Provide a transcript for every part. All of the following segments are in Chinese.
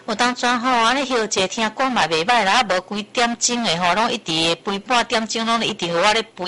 有当阵吼，安尼休者听歌嘛袂歹啦，无几点钟的吼，拢一直陪半点钟，拢一直有我咧陪，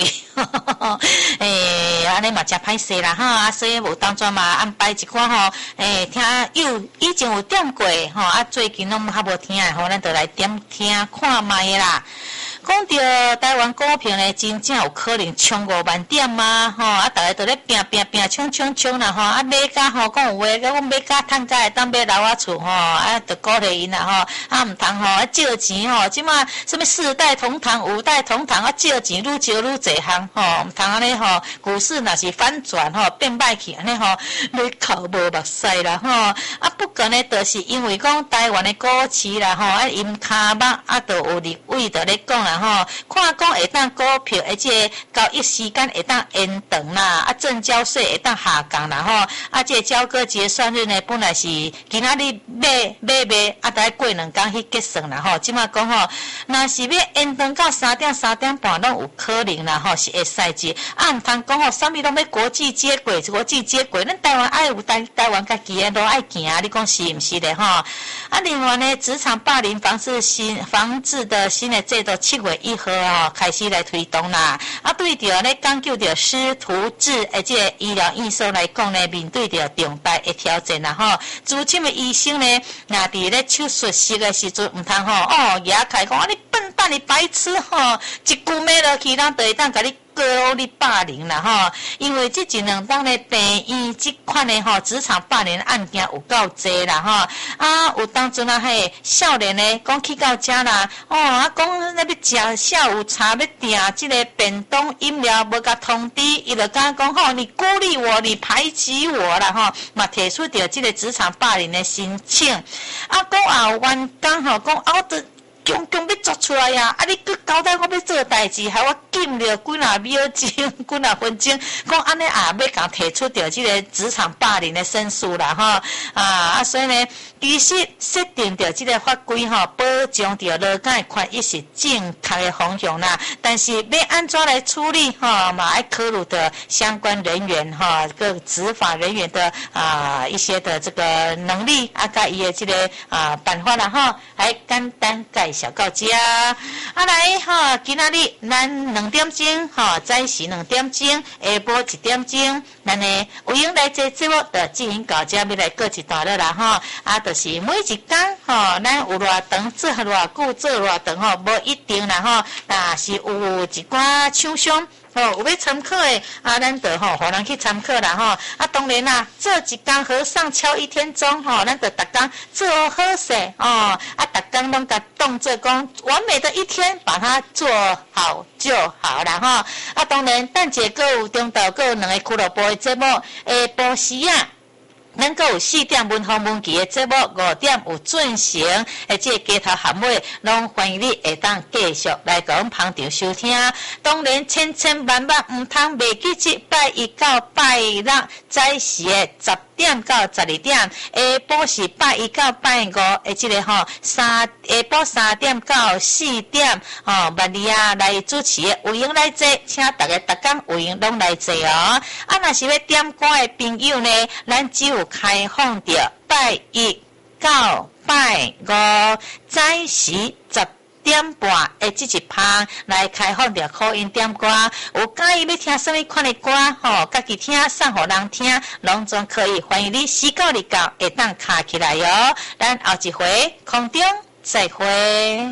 安尼嘛真歹势啦哈，啊，所以有当阵嘛安排一寡吼，听以前有点过吼，啊，最近拢较无听的吼，咱就来点听看卖啦。讲到台湾股票呢，真正有可能冲5万点吗？吼，啊，大家都咧冲啦吼，啊，买家吼讲有话，讲买家趁价会当买楼仔厝吼，啊，就鼓励因啦吼，啊，毋通吼啊借钱吼，即马什么4代同堂、5代同堂啊，借钱愈借愈济项吼，毋通安尼吼，股市若是反转吼变歹去安尼吼，你哭无目屎啦吼，啊，不过呢，就是因为讲台湾的股市啦吼，啊，因骹目啊，都有立委在咧讲啦。吼，看讲会当股票，而且交易时间会当延长啦，啊，证交税会当下降啦，吼，啊，这交割结算日呢，本来是今仔日买，啊，大概过2天去结算啦，吼，即马讲吼，若是要延长到3点半，拢有可能啦，吼，是会使至，啊，毋通讲吼，啥物拢要国际接轨，咱台湾爱有台湾家己的路爱行，你讲是毋是咧，吼？啊，另外呢，职场霸凌防治的新的制度7月1号哦，开始来推动啦。啊，对着咧讲究着师徒制，而且医疗医生来讲呢，面对着重大的挑战啦吼。资深的医生呢，若伫咧手术室的时阵，毋通吼牙开讲，你笨蛋，你白痴吼，一句骂落去，咱就会当甲你。告你霸凌啦吼，因为这1-2天的病院这款的吼职场霸凌案件有够多啦吼，啊有当阵啊嘿少年呢讲去到遮啦，啊讲那要食下午茶要订这个便当饮料无甲通知，伊就讲吼你孤立我，你排挤我啦吼，嘛提出着这个职场霸凌的申请，啊讲后员工吼讲都。强要做出来呀！啊，你搁交代我要做代志，害我禁了几若秒钟、几若分钟，讲安尼要甲提出着这个职场霸凌的申诉啦吼啊！所以呢，其实设定着这个法规吼，保障着劳工的权益是正确的方向啦。但是要安怎来处理吼，嘛要考虑的相关人员吼，各执法人员的一些的这个能力啊，甲伊的这个办法啦吼，来简单介绍到这。啊来吼，今仔日咱2点钟吼，早时2点钟，下晡1点钟，咱的有闲来这节目就进行到这，要来过一段落啦吼。啊，就是每一天吼，咱有偌长做偌久做偌长吼，无一定啦吼。但是有一寡厂商。有要参考的啊，咱就互人去参考啦吼。啊，当然啦，做一工和尚敲1天钟吼，咱就逐工做好势啊，逐工拢甲当做讲完美的一天，把它做好就好啦吼。啊，当然，等者阁有中昼阁有2个俱乐部的节目，下晡时啊。咱阁有4点文风文琪的节目，5点有准成，而且街头巷尾拢欢迎你会当继续来讲捧场收听。当然，千万毋通袂记这拜1到拜6早时的10点到12点，下晡是拜1到拜5，这个下晡3点到4点，万你来主持的有闲来坐，请大家逐工有闲拢来坐哦。啊，若是要点歌的朋友呢，咱只有开放着拜1到拜5早时10点半的这一趴来开放着call in点歌，有介意要听什么款的歌家己听送互人听，拢总可以，欢迎你4到2会当卡起来哟。咱后一回空中再会。